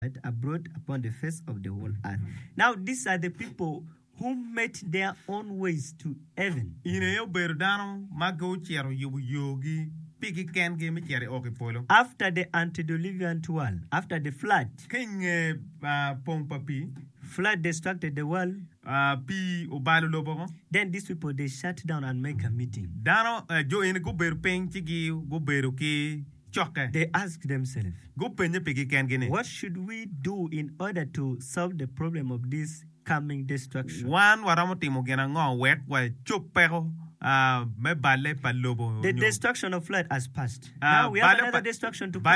abroad upon the face of the whole earth. Now, these are the people who made their own ways to heaven. After the antediluvian world, after the flood, flood destructed the world. Then these people, they shut down and make a meeting. They ask themselves, what should we do in order to solve the problem of this coming destruction? The destruction of flood has passed. Now we have another destruction to come.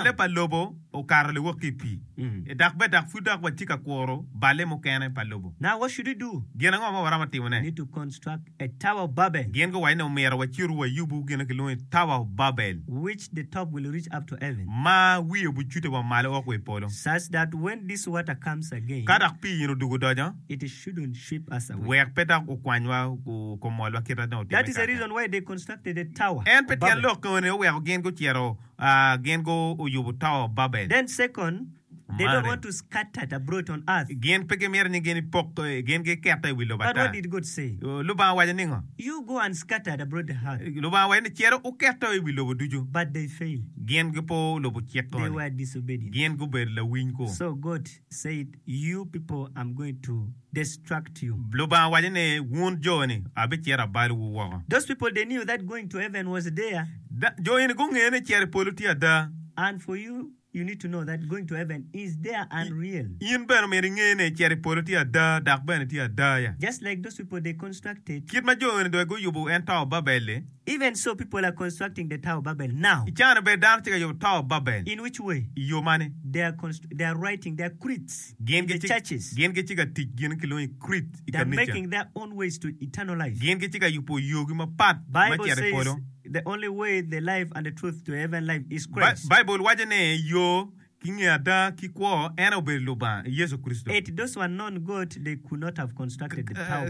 Now what should we do? We need to construct a Tower of Babel, which the top will reach up to heaven, such that when this water comes again, it shouldn't sweep us away. That is the reason why they constructed the Tower of Babel. Then second, they don't want to scatter it abroad on earth. But what did God say? You go and scatter it abroad the earth. But they failed. They were disobedient. So God said, you people, I'm going to destruct you. Those people, they knew that going to heaven was there. And for you, you need to know that going to heaven is there and real. Just like those people, they constructed. Even so, people are constructing the Tower of Babel now. In which way? They are writing their creeds in the churches. They are making their own ways to eternal life. Bible says the only way, the life, and the truth to heaven life is Christ. If those who are known God, they could not have constructed the Tower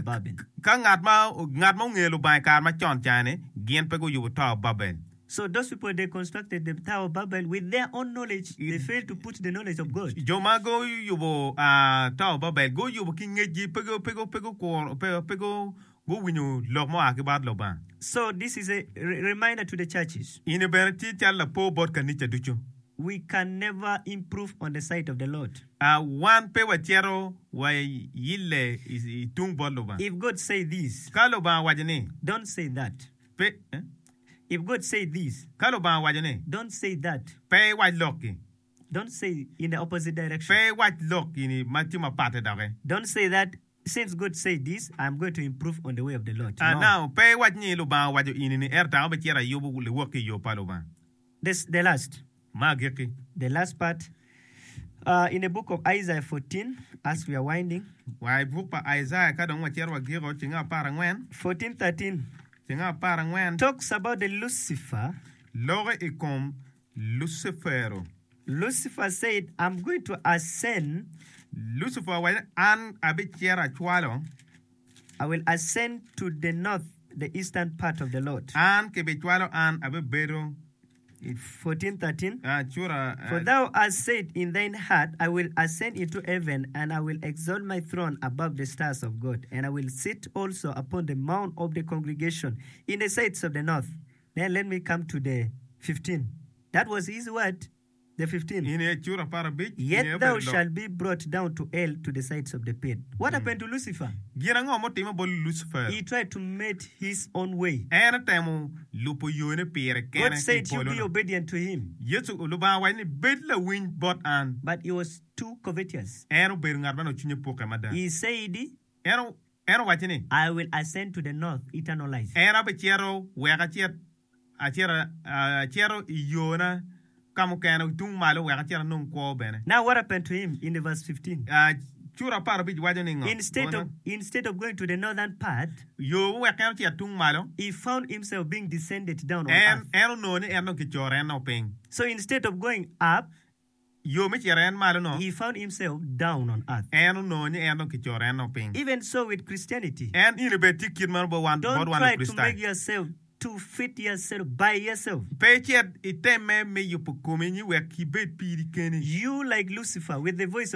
of Babel. So those people, they constructed the Tower of Babel with their own knowledge. They failed to put the knowledge of God. So this is a reminder to the churches. We can never improve on the side of the Lord. If God say this, don't say that. If God say this, don't say that. Don't say in the opposite direction. Don't say that. Since God said this, I'm going to improve on the way of the Lord. No. The last part, in the book of Isaiah 14, as we are winding, 14:13 talks about the Lucifer. Lucifer said, I'm going to ascend. I will ascend to the north, the eastern part of the Lord. 14:13 For thou hast said in thine heart, I will ascend into heaven, and I will exalt my throne above the stars of God, and I will sit also upon the mount of the congregation in the sides of the north. Then let me come to the 15. That was his word. The 15. Yet thou shalt be brought down to hell, to the sides of the pit. What happened to Lucifer? He tried to make his own way. God said you be obedient to him. But he was too covetous. He said, I will ascend to the north, eternal life. Now what happened to him in the verse 15? Instead of going to the northern part, he found himself being descended down on earth. So instead of going up, he found himself down on earth. Even so with Christianity, don't try to make yourself to fit yourself by yourself. You like Lucifer with the voice